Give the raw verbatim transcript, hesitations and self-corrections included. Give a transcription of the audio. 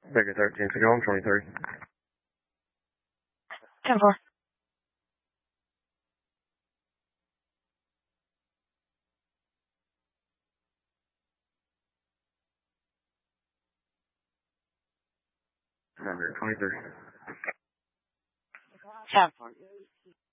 Baker thirteen, to go on twenty-three. ten four. Number twenty-three. ten four.